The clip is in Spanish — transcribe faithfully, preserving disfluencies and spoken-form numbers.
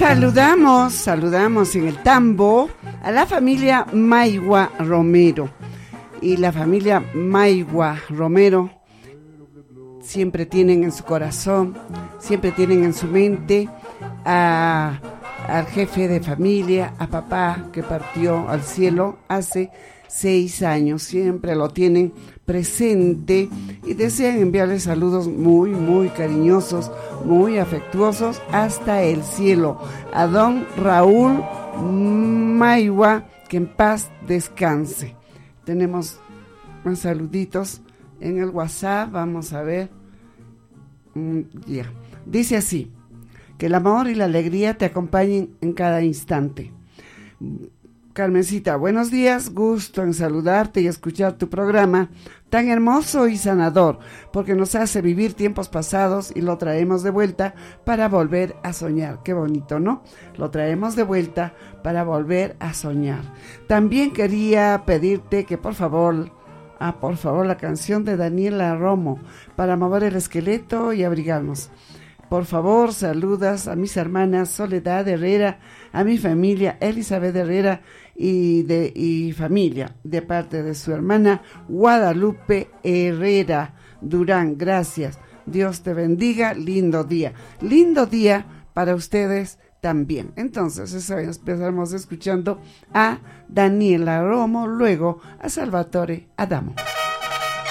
Saludamos, saludamos en el tambo a la familia Maigua Romero. Y la familia Maigua Romero siempre tienen en su corazón, siempre tienen en su mente a, al jefe de familia, a papá que partió al cielo hace seis años. Siempre lo tienen presente y desean enviarle saludos muy, muy cariñosos, muy afectuosos hasta el cielo. A don Raúl Maigua, que en paz descanse. Tenemos más saluditos en el WhatsApp, vamos a ver. Mm, ya. Yeah. Dice así: que el amor y la alegría te acompañen en cada instante. Carmencita, buenos días, gusto en saludarte y escuchar tu programa tan hermoso y sanador, porque nos hace vivir tiempos pasados y lo traemos de vuelta para volver a soñar. Qué bonito, ¿no? Lo traemos de vuelta para volver a soñar. También quería pedirte que por favor, ah, por favor, la canción de Daniela Romo, para mover el esqueleto y abrigarnos. Por favor, saludas a mis hermanas Soledad Herrera, a mi familia Elizabeth Herrera y de y familia, de parte de su hermana Guadalupe Herrera Durán. Gracias. Dios te bendiga. Lindo día. Lindo día para ustedes también. Entonces, eso, empezamos escuchando a Daniela Romo, luego a Salvatore Adamo.